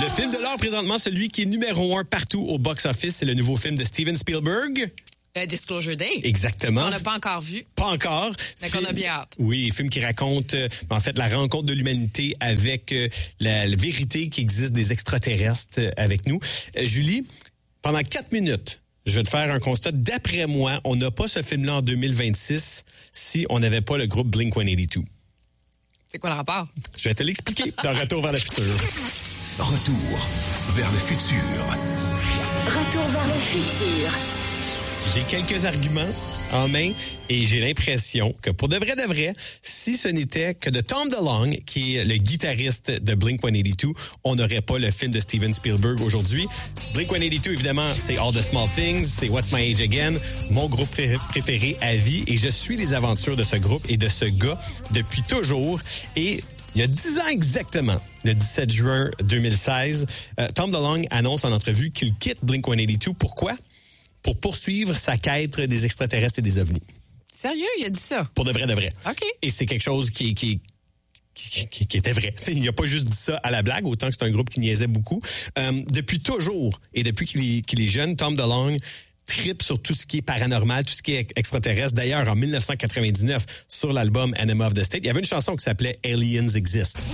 Le film de l'heure présentement, celui qui est numéro 1 partout au box-office, c'est le nouveau film de Steven Spielberg. Disclosure Day. Exactement. On n'a pas encore vu. Pas encore. Mais qu'on a bien hâte. Oui, film qui raconte en fait la rencontre de l'humanité avec la vérité qui existe des extraterrestres avec nous. Julie, pendant 4 minutes, je vais te faire un constat. D'après moi, on n'a pas ce film-là en 2026 si on n'avait pas le groupe Blink-182. C'est quoi le rapport? Je vais te l'expliquer dans Retour vers le futur. Retour vers le futur. Retour vers le futur. J'ai quelques arguments en main et j'ai l'impression que pour de vrai, si ce n'était que de Tom DeLonge, qui est le guitariste de Blink-182, on n'aurait pas le film de Steven Spielberg aujourd'hui. Blink-182, évidemment, c'est All the Small Things, c'est What's My Age Again, mon groupe préféré à vie, et je suis les aventures de ce groupe et de ce gars depuis toujours. Et il y a 10 ans exactement, le 17 juin 2016, Tom DeLonge annonce en entrevue qu'il quitte Blink-182. Pourquoi? Pour poursuivre sa quête des extraterrestres et des ovnis. Sérieux, il a dit ça? Pour de vrai. OK. Et c'est quelque chose qui était vrai. Il n'a pas juste dit ça à la blague, autant que c'est un groupe qui niaisait beaucoup. Depuis toujours, et depuis qu'il est jeune, Tom DeLonge tripe sur tout ce qui est paranormal, tout ce qui est extraterrestre. D'ailleurs, en 1999, sur l'album Enema of the State, il y avait une chanson qui s'appelait Aliens Exist.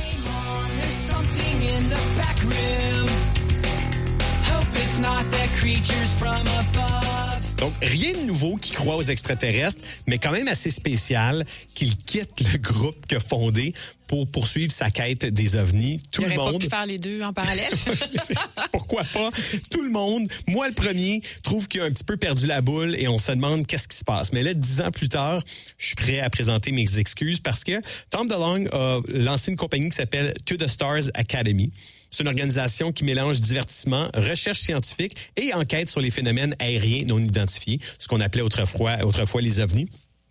Donc, rien de nouveau qui croit aux extraterrestres, mais quand même assez spécial qu'il quitte le groupe qu'il a fondé pour poursuivre sa quête des ovnis. Tout le monde... pas pu faire les deux en parallèle? Pourquoi pas? Tout le monde, moi le premier, trouve qu'il a un petit peu perdu la boule et on se demande qu'est-ce qui se passe. Mais là, 10 ans plus tard, je suis prêt à présenter mes excuses parce que Tom DeLonge a lancé une compagnie qui s'appelle To the Stars Academy. C'est une organisation qui mélange divertissement, recherche scientifique et enquête sur les phénomènes aériens non identifiés, ce qu'on appelait autrefois les ovnis.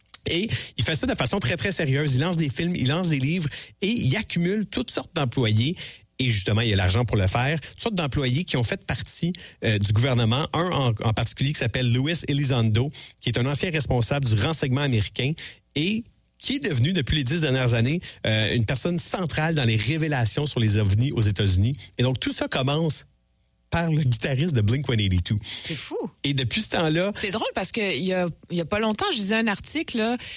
Et il fait ça de façon très, très sérieuse. Il lance des films, il lance des livres et il accumule toutes sortes d'employés. Et justement, il y a l'argent pour le faire. Toutes sortes d'employés qui ont fait partie du gouvernement. Un en particulier qui s'appelle Louis Elizondo, qui est un ancien responsable du renseignement américain et qui est devenu, depuis les 10 dernières années, une personne centrale dans les révélations sur les ovnis aux États-Unis. Et donc, tout ça commence par le guitariste de Blink-182. C'est fou. Et depuis ce temps-là... C'est drôle parce que il y a pas longtemps, je lisais un article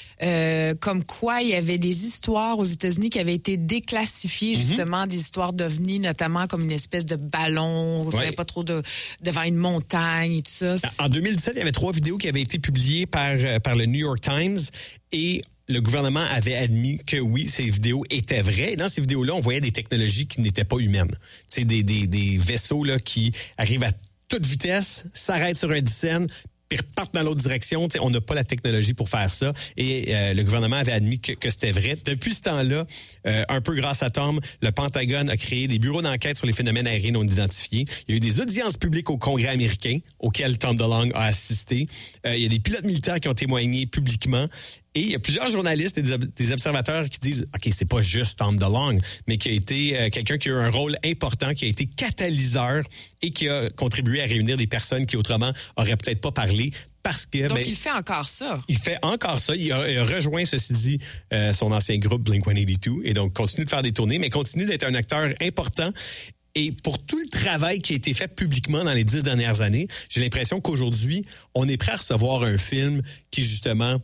là, comme quoi il y avait des histoires aux États-Unis qui avaient été déclassifiées, justement, des histoires d'ovnis, notamment comme une espèce de ballon, on savait pas trop devant une montagne et tout ça. En 2017, il y avait 3 vidéos qui avaient été publiées par le New York Times et le gouvernement avait admis que oui, ces vidéos étaient vraies. Et dans ces vidéos-là, on voyait des technologies qui n'étaient pas humaines. C'est des vaisseaux là qui arrivent à toute vitesse, s'arrêtent sur un dixaine, puis repartent dans l'autre direction. T'sais, on n'a pas la technologie pour faire ça. Et le gouvernement avait admis que c'était vrai. Depuis ce temps-là, un peu grâce à Tom, le Pentagone a créé des bureaux d'enquête sur les phénomènes aériens non identifiés. Il y a eu des audiences publiques au Congrès américain, auxquelles Tom DeLonge a assisté. Il y a des pilotes militaires qui ont témoigné publiquement. Et il y a plusieurs journalistes et des observateurs qui disent « OK, c'est pas juste Tom DeLonge, mais qui a été quelqu'un qui a eu un rôle important, qui a été catalyseur et qui a contribué à réunir des personnes qui autrement auraient peut-être pas parlé. » Parce que, donc, il fait encore ça. Il fait encore ça. Il a rejoint, ceci dit, son ancien groupe Blink-182 et donc continue de faire des tournées, mais continue d'être un acteur important. Et pour tout le travail qui a été fait publiquement dans les 10 dernières années, j'ai l'impression qu'aujourd'hui, on est prêt à recevoir un film qui, justement,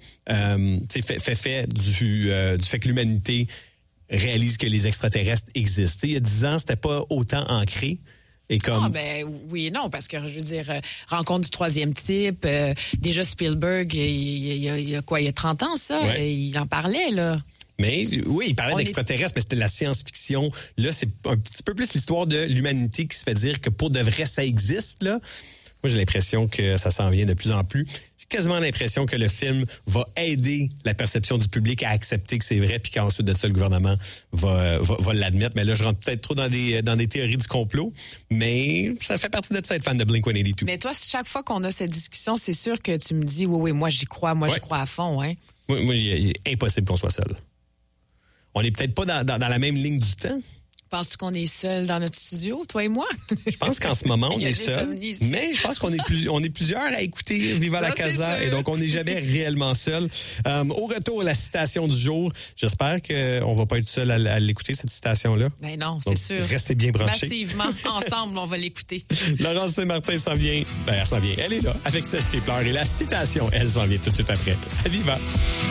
fait du fait que l'humanité réalise que les extraterrestres existent. Il y a 10 ans, c'était pas autant ancré. Et comme... Ah, ben oui et non, parce que, je veux dire, rencontre du troisième type, déjà Spielberg, il y a quoi, il y a 30 ans, ça? Ouais. Il en parlait, là. Mais oui, il parlait d'extraterrestres, mais c'était de la science-fiction. Là, c'est un petit peu plus l'histoire de l'humanité qui se fait dire que pour de vrai, ça existe, là. Moi, j'ai l'impression que ça s'en vient de plus en plus. J'ai quasiment l'impression que le film va aider la perception du public à accepter que c'est vrai, puis qu'ensuite de ça, le gouvernement va l'admettre. Mais là, je rentre peut-être trop dans des théories du complot, mais ça fait partie de ça, être fan de Blink-182. Mais toi, chaque fois qu'on a cette discussion, c'est sûr que tu me dis, oui, moi, j'y crois, j'y crois à fond, hein. Moi, il est impossible qu'on soit seul. On n'est peut-être pas dans la même ligne du temps, Penses-tu qu'on est seul dans notre studio, toi et moi? Je pense qu'en ce moment, on Il y a est des seul. insomnies ici. Mais je pense qu'on est plusieurs à écouter Viva la Ça, c'est Casa. sûr. Et donc, on n'est jamais réellement seul. Au retour, la citation du jour. J'espère qu'on va pas être seul à l'écouter, cette citation-là. Ben non, c'est Donc, sûr. Restez bien branchés. Massivement, ensemble, on va l'écouter. Laurence Saint-Martin s'en vient. Ben, elle s'en vient. Elle est là avec Sèche tes pleurs. Et la citation, elle s'en vient tout de suite après. À Viva!